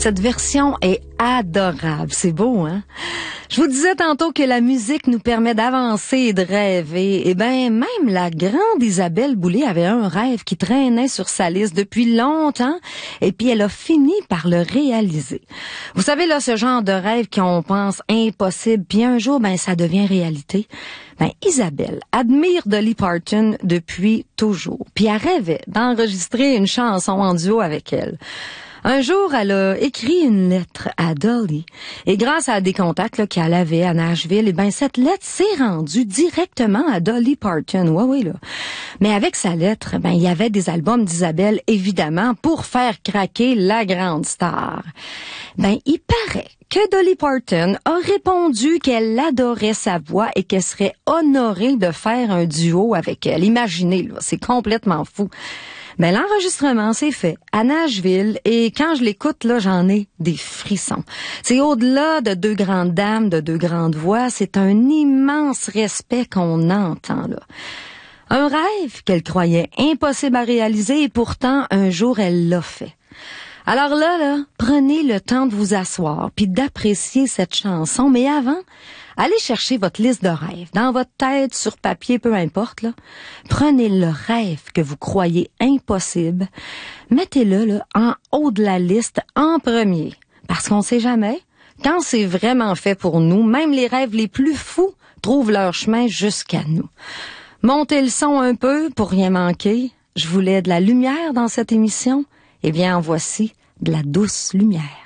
Cette version est adorable. C'est beau, hein? Je vous disais tantôt que la musique nous permet d'avancer et de rêver. Eh ben, même la grande Isabelle Boulay avait un rêve qui traînait sur sa liste depuis longtemps et puis elle a fini par le réaliser. Vous savez, là, ce genre de rêve qu'on pense impossible, puis un jour, ben, ça devient réalité. Ben, Isabelle admire Dolly Parton depuis toujours, puis elle rêvait d'enregistrer une chanson en duo avec elle. Un jour, elle a écrit une lettre à Dolly. Et grâce à des contacts là, qu'elle avait à Nashville, eh ben, cette lettre s'est rendue directement à Dolly Parton. Oui, là. Mais avec sa lettre, ben, il y avait des albums d'Isabelle, évidemment, pour faire craquer la grande star. Ben, il paraît que Dolly Parton a répondu qu'elle adorait sa voix et qu'elle serait honorée de faire un duo avec elle. Imaginez, là, c'est complètement fou. Mais l'enregistrement s'est fait à Nashville et quand je l'écoute, là, j'en ai des frissons. C'est au-delà de deux grandes dames, de deux grandes voix, c'est un immense respect qu'on entend, là. Un rêve qu'elle croyait impossible à réaliser et pourtant, un jour, elle l'a fait. Alors là, prenez le temps de vous asseoir puis d'apprécier cette chanson, mais avant, allez chercher votre liste de rêves, dans votre tête, sur papier, peu importe, là. Prenez le rêve que vous croyez impossible, mettez-le là, en haut de la liste en premier, parce qu'on sait jamais, quand c'est vraiment fait pour nous, même les rêves les plus fous trouvent leur chemin jusqu'à nous. Montez le son un peu pour rien manquer. Je voulais de la lumière dans cette émission. Eh bien, en voici de la douce lumière.